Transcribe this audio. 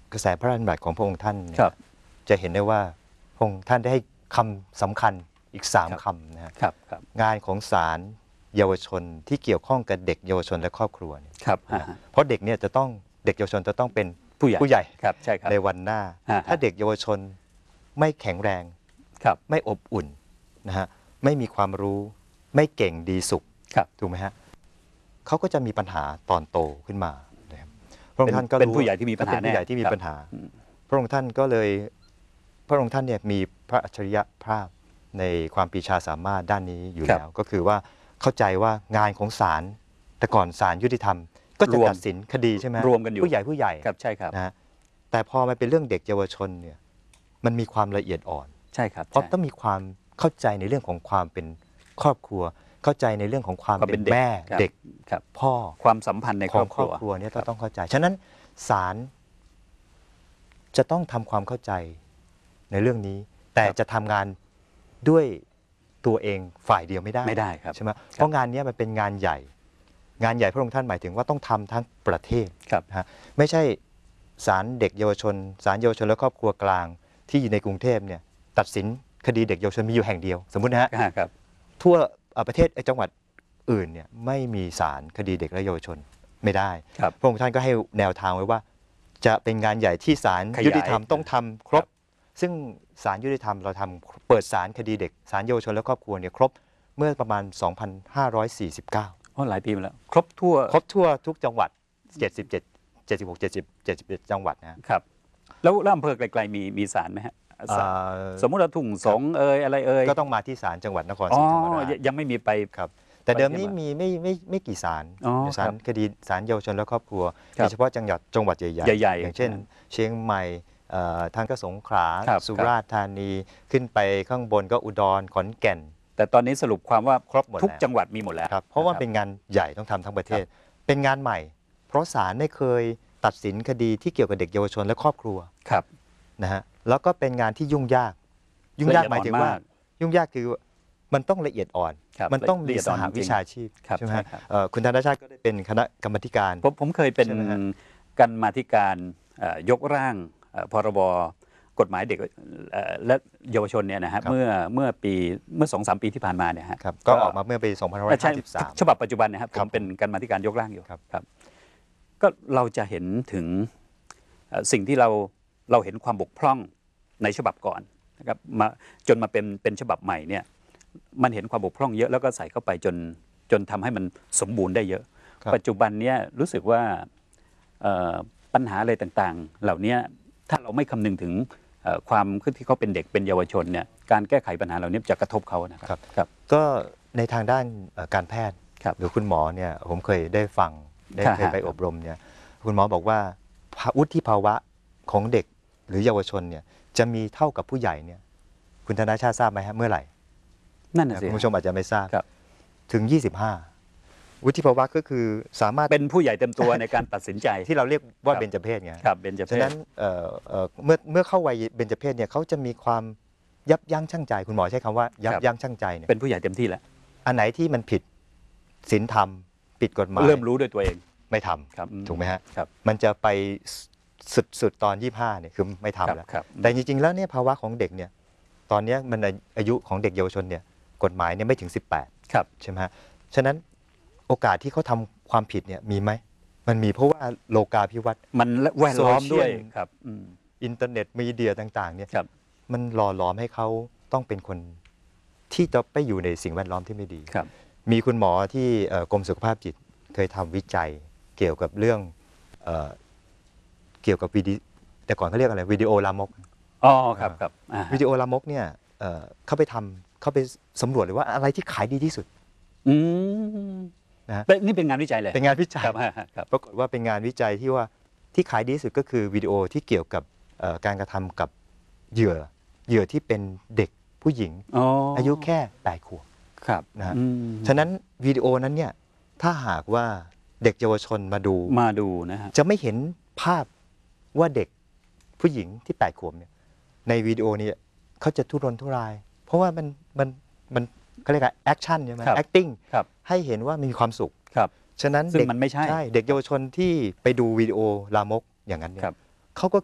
กระแสพระราชดำรัสของพระองค์ท่านจะเห็นได้ว่าพระองค์ท่านได้ให้คำสำคัญอีก3 คำนะครับงานของศาลเยาวชนที่เกี่ยวข้องกับเด็กเยาวชนและครอบครัวเนี่ยเพราะเด็กเนี่ยจะต้องเด็กเยาวชนจะต้องเป็นผู้ใหญ่ในวันหน้าถ้าเด็กเยาวชนไม่แข็งแรงไม่อบอุ่นนะฮะไม่มีความรู้ไม่เก่งดีสุขถูกไหมฮะเขาก็จะมีปัญหาตอนโตขึ้นมาพระองค์ท่านก็เป็นผู้ใหญ่ที่มีปัญหาพระองค์ท่านก็เลยพระองค์ท่านเนี่ยมีพระอัจฉริยภาพในความปรีชาสามารถด้านนี้อยู่แล้วก็คือว่าเข้าใจว่างานของศาลแต่ก่อนศาลยุติธรรมก็จะตัดสินคดีใช่ไหมรวมกันอยู่ผู้ใหญ่ครับใช่ครับนะแต่พอมาเป็นเรื่องเด็กเยาวชนเนี่ยมันมีความละเอียดอ่อนใช่ครับเพราะต้องมีความเข้าใจในเรื่องของความเป็นครอบครัวเข้าใจในเรื่องของความเป็นแม่เด็กพ่อความสัมพันธ์ในครอบครัวเนี่ยต้องเข้าใจฉะนั้นศาลจะต้องทำความเข้าใจในเรื่องนี้แต่จะทำงานด้วยตัวเองฝ่ายเดียวไม่ได้ครับใช่ไหมเพราะงานนี้มันเป็นงานใหญ่พระองค์ท่านหมายถึงว่าต้องทำทั้งประเทศนะไม่ใช่ศาลเด็กเยาวชนศาลเยาวชนและครอบครัวกลางที่อยู่ในกรุงเทพเนี่ยตัดสินคดีเด็กเยาวชนมีอยู่แห่งเดียวสมมุตินะฮะทั่วประเทศจังหวัดอื่นเนี่ยไม่มีศาลคดีเด็กและเยาวชนไม่ได้พระองค์ท่านก็ให้แนวทางไว้ว่าจะเป็นงานใหญ่ที่ศาลยุติธรรมต้องทำครบซึ่งศาลยุติธรรมเราทำเปิดศาลคดีเด็กศาลเยาวชนและครอบครัวเนี่ยครบเมื่อประมาณ 2549 หลายปีมาแล้วครบทั่วทุกจังหวัด77 76 71จังหวัดนะครับแล้วอำเภอไกลๆมีศาลไหมฮะสมมติว่าทุ่งสงอะไรก็ต้องมาที่ศาลจังหวัดนครศรีธรรมราชยังไม่มีไปครับแต่เดิมนี้มีไม่กี่ศาลศาลคดีศาลเยาวชนและครอบครัวโดยเฉพาะจังหวัดใหญ่ๆอย่างเช่นเชียงใหม่ทางก็สงขลาสุราษฎร์ธานีขึ้นไปข้างบนก็อุดรขอนแก่นแต่ตอนนี้สรุปความว่าครบหมดทุกจังหวัดมีหมดแล้วเพราะว่าเป็นงานใหญ่ต้องทำทั้งประเทศเป็นงานใหม่เพราะศาลไม่เคยตัดสินคดีที่เกี่ยวกับเด็กเยาวชนและครอบครัวนะฮะแล้วก็เป็นงานที่ยุ่งยากหมายถึงว่ายุ่งยากคือมันต้องละเอียดอ่อนมันต้องมีสหวิชาชีพใช่ไหมคุณธนชาติก็ได้เป็นคณะกรรมการผมเคยเป็นกรรมาธิการยกร่างพรบกฎหมายเด็กและเยาวชนเนี่ยนะฮะเมื่อ 2-3 ปีที่ผ่านมาเนี่ยฮะก็ออกมาเมื่อปี2553 ฉบับปัจจุบันนะครับผมเป็นกรรมาธิการยกร่างอยู่ครับก็เราจะเห็นถึงสิ่งที่เราเห็นความบกพร่องในฉบับก่อนนะครับจนมาเป็นฉบับใหม่เนี่ยมันเห็นความบกพร่องเยอะแล้วก็ใส่เข้าไปจนทำให้มันสมบูรณ์ได้เยอะปัจจุบันเนี่ยรู้สึกว่าปัญหาอะไรต่างๆเหล่านี้ถ้าเราไม่คำนึงถึงความที่เขาเป็นเด็กเป็นเยาวชนเนี่ยการแก้ไขปัญหาเหล่านี้จะกระทบเขานะครับก็ในทางด้านการแพทย์หรือคุณหมอเนี่ยผมเคยได้ฟังเคยไปอบรมเนี่ยคุณหมอบอกว่าวุฒิภาวะของเด็กหรือเยาวชนเนี่ยจะมีเท่ากับผู้ใหญ่เนี่ยคุณธนชาติทราบไหมฮะเมื่อไหร่นั่นน่ะสิคุณผู้ชมอาจจะไม่ทราบถึง25วุฒิภาวะก็คือสามารถเป็นผู้ใหญ่เต็มตัวในการตัดสินใจที่เราเรียกว่าเบญจเพศไงครับเบญจเพศฉะนั้นเมื่อเข้าวัยเบญจเพศเนี่ยเขาจะมีความยับยั้งชั่งใจคุณหมอใช้คำว่ายับยั้งชั่งใจเนี่ยเป็นผู้ใหญ่เต็มที่แล้วอันไหนที่มันผิดศีลธรรมผิดกฎหมายเริ่มรู้ด้วยตัวเองไม่ทำถูกไหมฮะมันจะไปสุดตอน25เนี่ยคือไม่ทำแล้วแต่จริงๆแล้วเนี่ยภาวะของเด็กเนี่ยตอนนี้มันอายุของเด็กเยาวชนเนี่ยกฎหมายเนี่ยไม่ถึง18ใช่ไหมฮะฉะนั้นโอกาสที่เขาทำความผิดเนี่ยมีไหมมันมีเพราะว่าโลกาภิวัตน์มันแวดล้อมด้วยครับอินเทอร์เน็ตมีเดียต่างๆเนี่ยมันหล่อหลอมให้เขาต้องเป็นคนที่จะไปอยู่ในสิ่งแวดล้อมที่ไม่ดีมีคุณหมอที่กรมสุขภาพจิตเคยทำวิจัยเกี่ยวกับเรื่องเกี่ยวกับแต่ก่อนเขาเรียกอะไรวิดีโอลามกครับวิดีโอลามกเนี่ยเขาไปสำรวจเลยว่าอะไรที่ขายดีที่สุดนะนี่เป็นงานวิจัยเลยเป็นงานวิจัยปรากฏว่าเป็นงานวิจัยที่ขายดีที่สุดก็คือวิดีโอที่เกี่ยวกับการกระทำกับเหยื่อที่เป็นเด็กผู้หญิงอายุแค่8 ขวบนะฉะนั้นวิดีโอนั้นเนี่ยถ้าหากว่าเด็กเยาวชนมาดูนะฮะจะไม่เห็นภาพว่าเด็กผู้หญิงที่8 ขวบเนี่ยในวิดีโอนี้เขาจะทุรนทุรายเพราะว่ามันเขาเรียกว่าแอคชั่นใช่ไหม acting ให้เห็นว่ามีความสุขฉะนั้นซึ่งมันไม่ใช่เด็กเยาวชนที่ไปดูวิดีโอลามกอย่างนั้นเนี่ยเขาก็